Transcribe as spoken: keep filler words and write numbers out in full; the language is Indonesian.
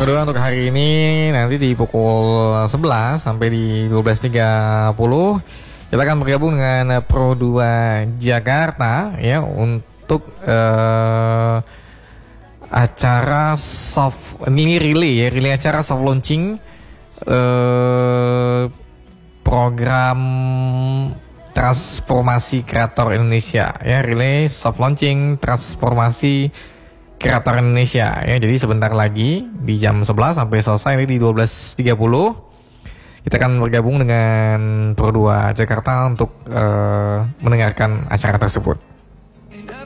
kedua untuk hari ini nanti di pukul sebelas sampai di dua belas tiga puluh kita akan bergabung dengan Pro dua Jakarta ya untuk uh, acara soft ini relay ya, relay acara soft launching uh, program transformasi kreator Indonesia ya, relay soft launching transformasi kreator Indonesia ya. Jadi sebentar lagi di jam sebelas sampai selesai ini di dua belas tiga puluh kita akan bergabung dengan Pro dua Jakarta untuk uh, mendengarkan acara tersebut.